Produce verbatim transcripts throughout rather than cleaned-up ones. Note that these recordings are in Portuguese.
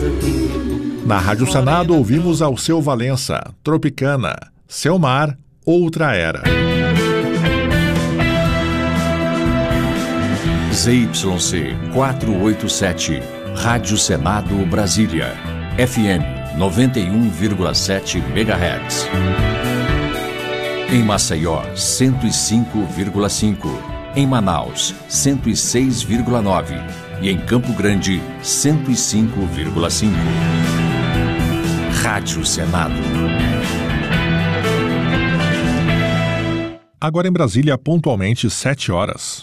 Na Rádio Senado ouvimos Alceu Valença, Tropicana, Seu Mar, Outra Era. Z Y C quatrocentos e oitenta e sete, Rádio Senado Brasília, F M noventa e um vírgula sete megahertz. Em Maceió, cento e cinco vírgula cinco. Em Manaus, cento e seis vírgula nove. E em Campo Grande, cento e cinco vírgula cinco. Rádio Senado. Agora em Brasília, pontualmente sete horas.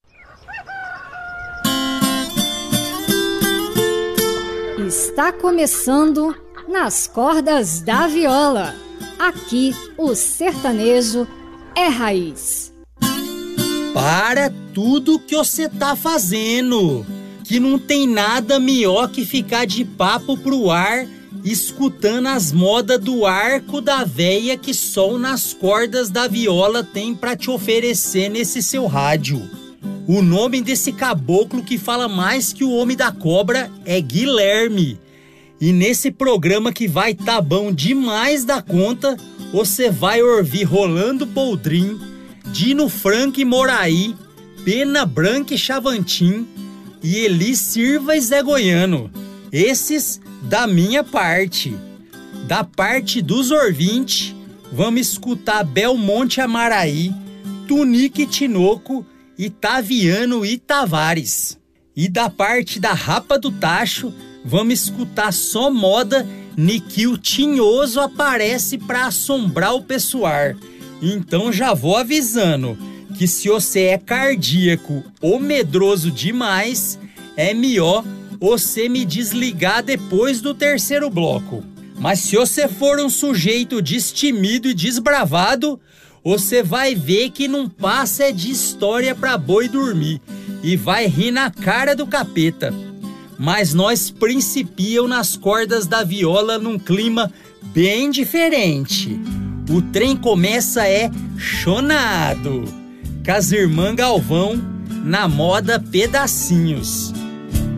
Está começando Nas Cordas da Viola. Aqui o sertanejo é raiz. Para tudo que você tá fazendo, que não tem nada melhor que ficar de papo pro ar, escutando as modas do arco da véia que só Nas Cordas da Viola tem pra te oferecer nesse seu rádio. O nome desse caboclo que fala mais que o homem da cobra é Guilherme. E nesse programa que vai tá bom demais da conta, você vai ouvir Rolando Boldrin, Dino Franco e Moraí, Pena Branca e Chavantin e Eli Silva e Zé Goiano. Esses da minha parte. Da parte dos ouvintes, vamos escutar Belmonte Amaraí, Tunique Tinoco, Itaviano e Tavares. E da parte da Rapa do Tacho, vamos escutar só moda que o Tinhoso aparece pra assombrar o pessoal. Então já vou avisando que se você é cardíaco ou medroso demais, é melhor você me desligar depois do terceiro bloco. Mas se você for um sujeito destemido e desbravado, você vai ver que não passa de história pra boi dormir e vai rir na cara do capeta. Mas nós principiam Nas Cordas da Viola num clima bem diferente. O trem começa é chonado, com as irmãs Galvão na moda Pedacinhos.